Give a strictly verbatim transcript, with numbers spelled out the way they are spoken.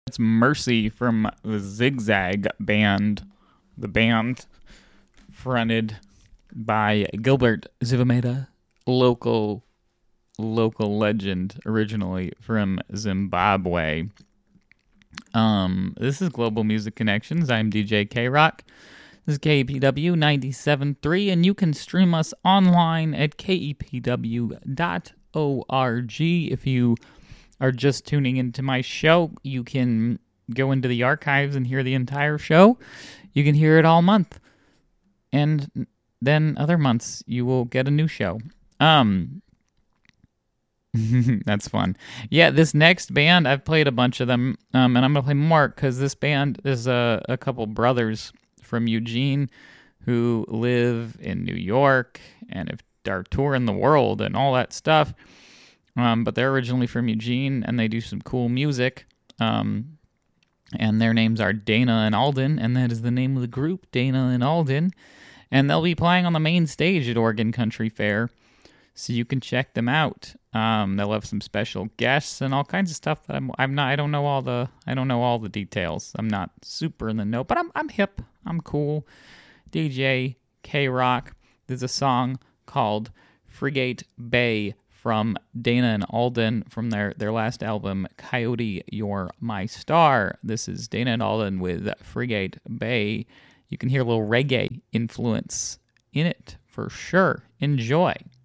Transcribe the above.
It's Mercy from the Zigzag Band, the band fronted by Gilbert Zivameda, local local legend, originally from Zimbabwe. Um, this is Global Music Connections. I'm D J K-Rock. This is K E P W ninety-seven point three, and you can stream us online at K E P W dot org. If you are just tuning into my show, you can go into the archives and hear the entire show. You can hear it all month. And then other months, you will get a new show. Um, that's fun. Yeah, this next band, I've played a bunch of them, um, and I'm going to play more because this band is a, a couple brothers from Eugene who live in New York and have, are touring the world and all that stuff. Um, but they're originally from Eugene, and they do some cool music. Um, and their names are Dana and Alden, and that is the name of the group, Dana and Alden. And they'll be playing on the main stage at Oregon Country Fair, so you can check them out. Um, they'll have some special guests and all kinds of stuff that I'm I'm not I don't know all the I don't know all the details. I'm not super in the know, but I'm I'm hip. I'm cool. D J K-Rock. There's a song called Frigate Bay from Dana and Alden from their, their last album, Coyote, You're My Star. This is Dana and Alden with Frigate Bay. You can hear a little reggae influence in it for sure. Enjoy.